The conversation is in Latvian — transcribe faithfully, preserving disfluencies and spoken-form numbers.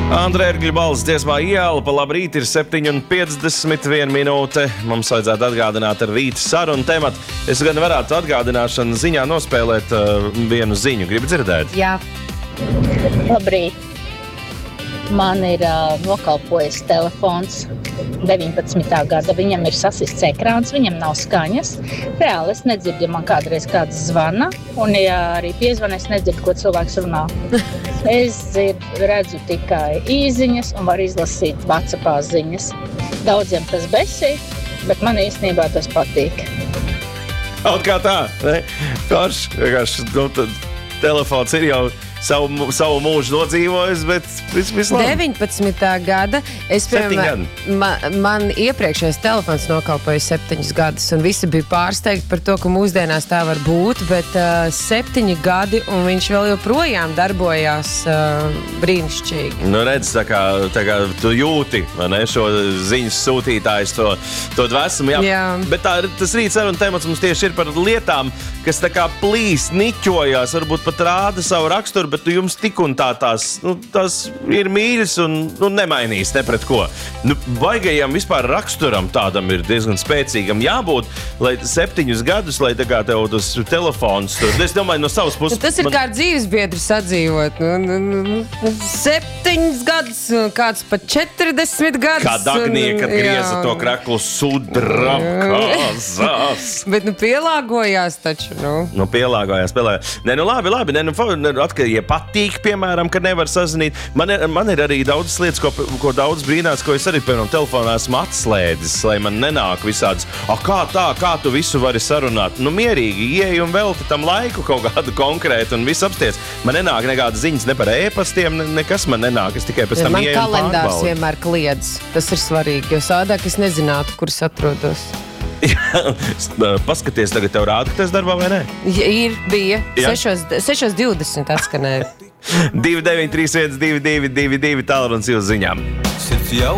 Andrē Ergļa balss dziesmā Ielpa. Labrīt, ir septiņi un piecdesmit viena minūte. Mums vajadzētu atgādināt ar rīta sarunu tematu. Es gan varētu atgādināšanu ziņā nospēlēt uh, vienu ziņu. Gribi dzirdēt? Jā. Labrīt. Man ir uh, nokalpojis telefons deviņpadsmitā gada. Viņam ir sasists ekrāns, viņam nav skaņas. Reāli es nedzirdu, ja man kādreiz kāds zvana. Un ja arī piezvana, es nedzirdu, ko cilvēks runā. Es dzirdu, redzu tikai īziņas un varu izlasīt WhatsAppā ziņas. Daudziem tas besī, bet man īstenībā tas patīk. Kaut kā tā, ne? Karš, vienkārši, nu, tad telefons ir jau savu, savu mūžu nodzīvojis, bet viss vis labi. deviņpadsmitā gada. Es, piemēram, man, man iepriekšējais telefons nokalpoja septiņus gadus, un visi bija pārsteigti par to, ka mūsdienās tā var būt, bet uh, septiņi gadi, un viņš vēl joprojām darbojās uh, brīnišķīgi. Nu, redz, tā kā, tā kā tu jūti, vai ne, šo ziņas sūtītājs, to, to dvēsumu, jā. Jā. Bet tā, tas rīt saruna temats mums tieši ir par lietām, kas tā kā plīs, niķojās, varbūt pat rāda savu raksturu, bet tu jums tik un tā tās, nu, tās ir mīļas un nu, nemainīs ne pret ko. Nu, baigajam vispār raksturam tādam ir diezgan spēcīgam jābūt, lai septiņus gadus, lai tā kā tev tas telefons tur. Es domāju, no savas puses. Nu, tas ir man... kā dzīvesbiedri sadzīvot. Nu, nu, nu, nu, septiņus gadus, kāds pat četrdesmit gadus. Kā Dagnieka grieza to kraklu sudram kāzās. Bet nu pielāgojās taču, nu. Nu, pielāgojās, pielāgojās. Nē, nu labi, labi. Nē, nu, atkal, ja patīk, piemēram, ka nevar sazinīt. Man ir, man ir arī daudzas lietas, ko, ko daudz brīnās, ko es arī, piemēram, telefonā esmu atslēdzis, lai man nenāk visādas. A, kā tā, kā tu visu vari sarunāt? Nu, mierīgi, ieej un velti tam laiku kaut kādu konkrētu un visu apsties. Man nenāk nekādas ziņas ne par e-pastiem, ne, nekas man nenāk. Es tikai pēc tam man ieju un pārbaudu. Man kalendārs vienmēr kliedz. Tas ir svarīgi, jo sādāk es nezinātu, kur es atrodos. Paskaties, tagad tev rāda, ka tas darbā vai ne? Ja, ir, bija. sešos divdesmit atskanēja. divi deviņi trīs viens divi divi divi divi tālrunis jūs ziņām.